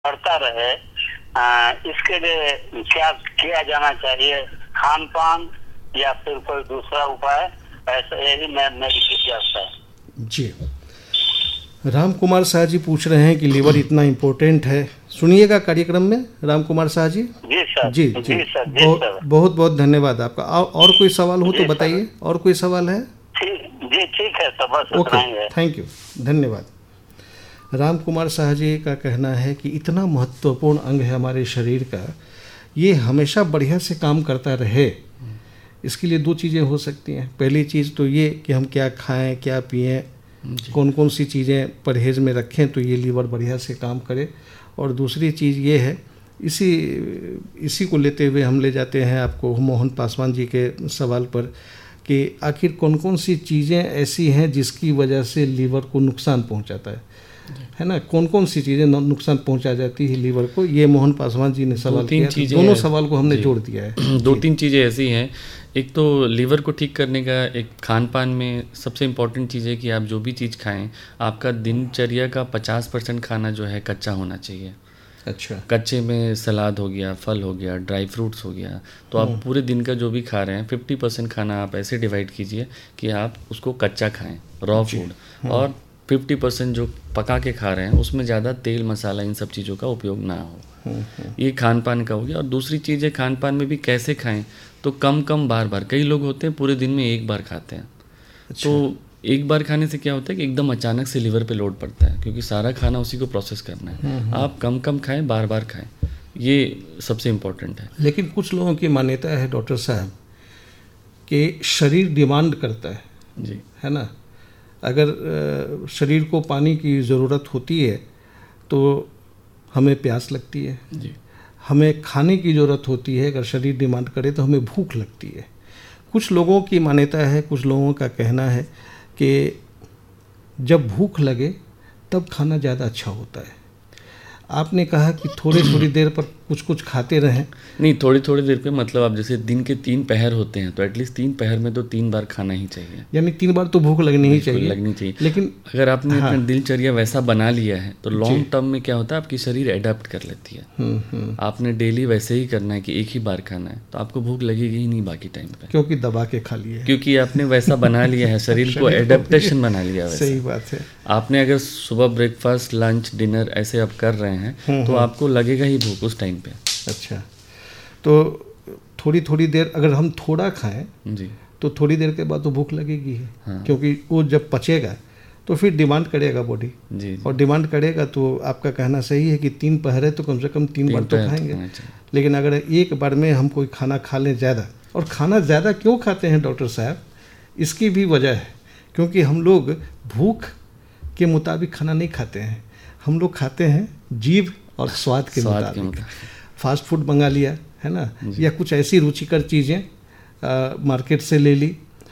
बढ़ता रहे, इसके लिए क्या किया जाना चाहिए? खान पान या फिर कोई दूसरा उपाय? ऐसा यही मेरी जिज्ञासा है। जी, राम कुमार शाह जी पूछ रहे हैं कि लीवर इतना इम्पोर्टेंट है। सुनिएगा कार्यक्रम में राम कुमार शाह जी। जी सर। जी जी जी, सर। जी सर। बहुत बहुत धन्यवाद आपका। और कोई सवाल हो तो बताइए। और कोई सवाल है? जी ठीक है सर, बस ओके, इतना ही है। थैंक यू, धन्यवाद। राम कुमार शाह जी का कहना है कि इतना महत्वपूर्ण अंग है हमारे शरीर का, ये हमेशा बढ़िया से काम करता रहे। इसके लिए दो चीज़ें हो सकती हैं। पहली चीज़ तो ये कि हम क्या खाएं, क्या पिएं, कौन कौन सी चीज़ें परहेज़ में रखें तो ये लीवर बढ़िया से काम करे। और दूसरी चीज़ ये है, इसी को लेते हुए हम ले जाते हैं आपको मोहन पासवान जी के सवाल पर कि आखिर कौन कौन सी चीज़ें ऐसी हैं जिसकी वजह से लीवर को नुकसान पहुंचाता है ना? कौन कौन सी चीज़ें नुकसान पहुंचा जाती है लीवर को? ये मोहन पासवान जी ने सवाल किया, दोनों सवाल को हमने जोड़ दिया है। दो तीन चीज़ें ऐसी हैं। एक तो लीवर को ठीक करने का एक खान पान में सबसे इम्पॉर्टेंट चीज़ है कि आप जो भी चीज़ खाएं, आपका दिनचर्या का 50% खाना जो है कच्चा होना चाहिए। अच्छा। कच्चे में सलाद हो गया, फल हो गया, ड्राई फ्रूट्स हो गया। तो आप पूरे दिन का जो भी खा रहे हैं 50% खाना आप ऐसे डिवाइड कीजिए कि आप उसको कच्चा खाएं, रॉ फूड, और 50% जो पका के खा रहे हैं उसमें ज़्यादा तेल मसाला इन सब चीज़ों का उपयोग ना हो। ये खान पान का हो गया। और दूसरी चीज़ है खान पान में भी कैसे खाएं, तो कम कम बार बार। कई लोग होते हैं पूरे दिन में एक बार खाते हैं। अच्छा। तो एक बार खाने से क्या होता है कि एकदम अचानक से लीवर पे लोड पड़ता है, क्योंकि सारा खाना उसी को प्रोसेस करना है। आप कम कम खाएं, बार बार खाएं, ये सबसे इम्पोर्टेंट है। लेकिन कुछ लोगों की मान्यता है डॉक्टर साहब कि शरीर डिमांड करता है, जी, है ना? अगर शरीर को पानी की ज़रूरत होती है तो हमें प्यास लगती है जी, हमें खाने की ज़रूरत होती है, अगर शरीर डिमांड करे तो हमें भूख लगती है। कुछ लोगों की मान्यता है, कुछ लोगों का कहना है कि जब भूख लगे तब खाना ज़्यादा अच्छा होता है। आपने कहा कि थोड़ी देर पर कुछ कुछ खाते रहें। नहीं, थोड़ी देर पे मतलब आप जैसे दिन के 3 पहर होते हैं तो एटलीस्ट 3 पहर में तो 3 बार खाना ही चाहिए। यानी 3 बार तो भूख लगनी ही चाहिए। लेकिन अगर आपने अपना दिनचर्या वैसा बना लिया है तो लॉन्ग टर्म में क्या होता है, आपकी शरीर एडेप्ट कर लेती है। आपने डेली वैसे ही करना है कि एक ही बार खाना है, तो आपको भूख लगेगी ही नहीं बाकी टाइम पे, क्योंकि दबा के खा लिया, क्योंकि आपने वैसा बना लिया है, शरीर को एडेप्टेशन बना लिया है। सही बात है। आपने अगर सुबह ब्रेकफास्ट, लंच, डिनर ऐसे आप कर रहे हैं तो आपको लगेगा ही भूख उस टाइम पे। अच्छा, तो थोड़ी देर अगर हम थोड़ा खाएं जी, तो थोड़ी देर के बाद तो भूख लगेगी ही। हाँ। क्योंकि वो जब पचेगा तो फिर डिमांड करेगा बॉडी। जी, और डिमांड करेगा तो आपका कहना सही है कि 3 पहर है तो कम से कम 3 बार तो खाएंगे। लेकिन अगर एक बार में हम कोई खाना खा लें ज़्यादा, और खाना ज़्यादा क्यों खाते हैं डॉक्टर साहब, इसकी भी वजह है। क्योंकि हम लोग भूख के मुताबिक खाना नहीं खाते हैं, हम लोग खाते हैं जीभ और स्वाद के मुताबिक। फास्ट फूड मंगा लिया, है ना, या कुछ ऐसी रुचिकर चीज़ें मार्केट से ले ली,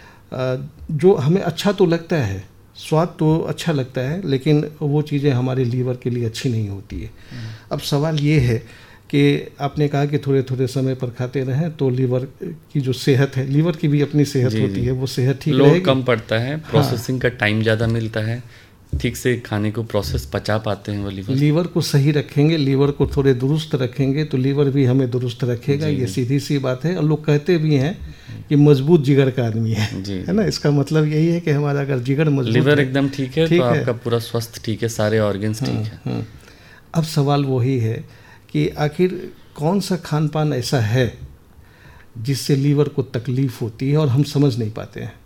जो हमें अच्छा तो लगता है, स्वाद तो अच्छा लगता है, लेकिन वो चीज़ें हमारे लीवर के लिए अच्छी नहीं होती है। अब सवाल ये है कि आपने कहा कि थोड़े समय पर खाते रहें तो लीवर की जो सेहत है, लीवर की भी अपनी सेहत होती है, वो सेहत ठीक रहेगी। लोड कम पड़ता है, प्रोसेसिंग का टाइम ज़्यादा मिलता है, ठीक से खाने को प्रोसेस पचा पाते हैं वो लीवर को सही रखेंगे, लीवर को थोड़े दुरुस्त रखेंगे तो लीवर भी हमें दुरुस्त रखेगा। ये सीधी सी बात है। और लोग कहते भी हैं कि मजबूत जिगर का आदमी है ना? इसका मतलब यही है कि हमारा अगर जिगर मजबूत, लीवर एकदम ठीक है तो आपका पूरा स्वस्थ ठीक है, सारे ऑर्गन्स ठीक है। अब सवाल वही है कि आखिर कौन सा खान पान ऐसा है जिससे लीवर को तकलीफ होती है और हम समझ नहीं पाते हैं?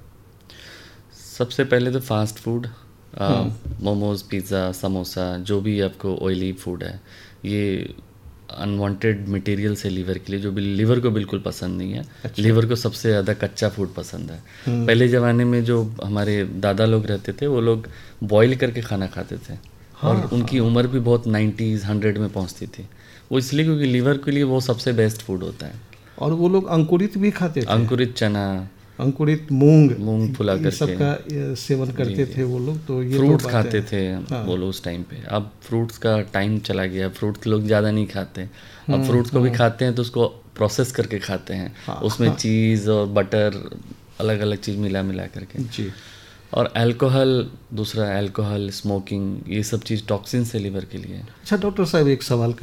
सबसे पहले तो fast food, momos, pizza, samosa, जो भी आपको ऑयली फूड है, ये अनवांटेड मटेरियल है लीवर के लिए, जो भी लीवर को बिल्कुल पसंद नहीं है। अच्छा। लीवर को सबसे ज़्यादा कच्चा फूड पसंद है। पहले ज़माने में जो हमारे दादा लोग रहते थे वो लोग बॉईल करके खाना खाते थे। और उनकी उम्र भी बहुत 90s 100 में पहुंचती थी। वो इसलिए क्योंकि लीवर के लिए वो सबसे बेस्ट फूड होता है। और वो लोग अंकुरित भी खाते थे, अंकुरित चना, अंकुरित मूंग फुला करके सबका सेवन करते थे वो लोग। तो ये फ्रूट्स खाते थे वो लोग उस टाइम पे। अब फ्रूट्स का टाइम चला गया, फ्रूट्स लोग ज़्यादा नहीं खाते। अब फ्रूट्स को भी खाते हैं तो उसको प्रोसेस करके खाते हैं। उसमें चीज़ और बटर, अलग अलग चीज़ मिला करके। जी, और अल्कोहल, दूसरा अल्कोहल, स्मोकिंग, ये सब चीज़ टॉक्सिन से लिवर के लिए। अच्छा डॉक्टर साहब, एक सवाल